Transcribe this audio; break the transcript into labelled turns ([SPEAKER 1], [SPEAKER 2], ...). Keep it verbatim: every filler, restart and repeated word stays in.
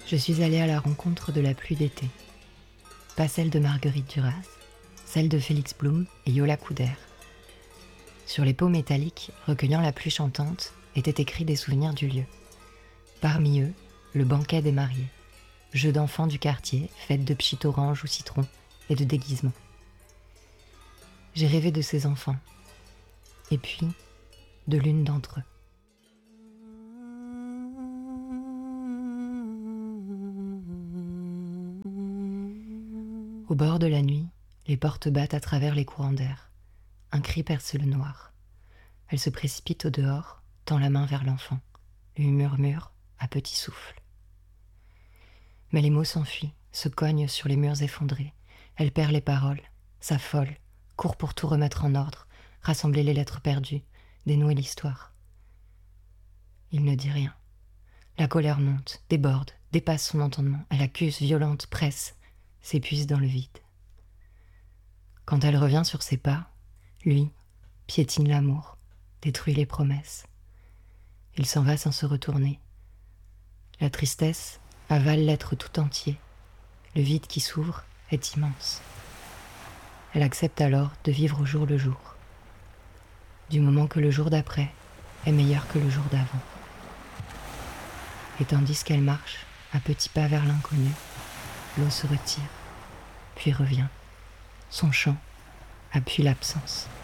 [SPEAKER 1] Je suis allée à la rencontre de la pluie d'été. Pas celle de Marguerite Duras, celle de Félix Blum et Yola Couder. Sur les pots métalliques recueillant la pluie chantante étaient écrits des souvenirs du lieu. Parmi eux, le banquet des mariés, jeu d'enfants du quartier, fête de pchit orange ou citron et de déguisement. J'ai rêvé de ces enfants, et puis de l'une d'entre eux. Au bord de la nuit, les portes battent à travers les courants d'air. Un cri perce le noir. Elle se précipite au dehors, tend la main vers l'enfant, lui murmure à petit souffle. Mais les mots s'enfuient, se cognent sur les murs effondrés. Elle perd les paroles, s'affole, court pour tout remettre en ordre, rassembler les lettres perdues, dénouer l'histoire. Il ne dit rien. La colère monte, déborde, dépasse son entendement. Elle accuse, violente, presse, s'épuise dans le vide. Quand elle revient sur ses pas, lui piétine l'amour, détruit les promesses. Il s'en va sans se retourner. La tristesse avale l'être tout entier. Le vide qui s'ouvre est immense. Elle accepte alors de vivre au jour le jour, du moment que le jour d'après est meilleur que le jour d'avant. Et tandis qu'elle marche à petits pas vers l'inconnu, l'eau se retire, puis revient. Son chant appuie l'absence.